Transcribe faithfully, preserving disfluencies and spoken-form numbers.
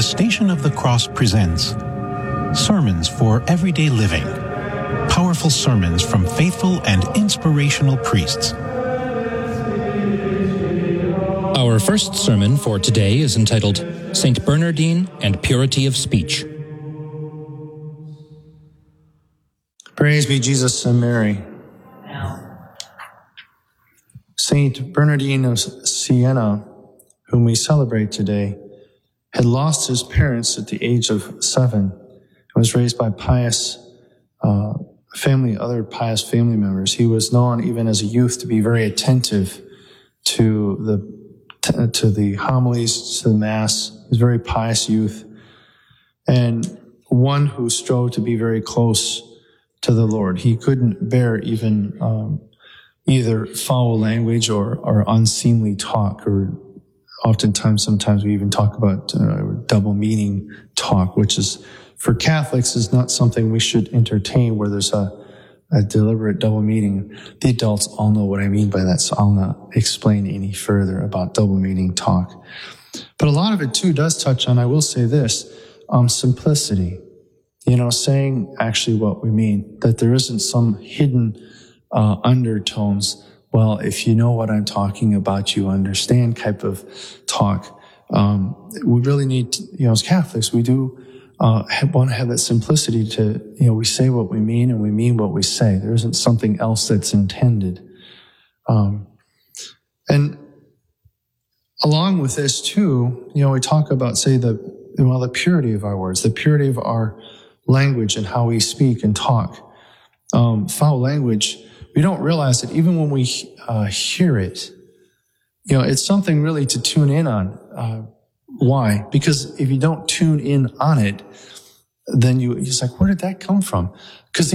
Station of the Cross presents Sermons for Everyday Living. Powerful sermons from faithful and inspirational priests. Our first sermon for today is entitled Saint Bernardine and Purity of Speech. Praise be Jesus and Mary. Saint Bernardine of Siena, whom we celebrate today, had lost his parents at the age of seven and was raised by pious uh, family, other pious family members. He was known even as a youth to be very attentive to the to the homilies, to the Mass. He was a very pious youth and one who strove to be very close to the Lord. He couldn't bear even um, either foul language or, or unseemly talk, or oftentimes, sometimes we even talk about uh, double meaning talk, which is, for Catholics, is not something we should entertain where there's a, a deliberate double meaning. The adults all know what I mean by that, so I'll not explain any further about double meaning talk. But a lot of it, too, does touch on, I will say this, um, simplicity. You know, saying actually what we mean, that there isn't some hidden uh, undertones. Well, if you know what I'm talking about, you understand type of talk. Um, we really need to, you know, as Catholics, we do uh, have, want to have that simplicity to, you know, we say what we mean and we mean what we say. There isn't something else that's intended. Um, and along with this too, you know, we talk about, say, the, well, the purity of our words, the purity of our language and how we speak and talk. Um, foul language, we don't realize that even when we uh, hear it, you know, it's something really to tune in on. Uh, why? Because if you don't tune in on it, then you, it's like, where did that come from? Because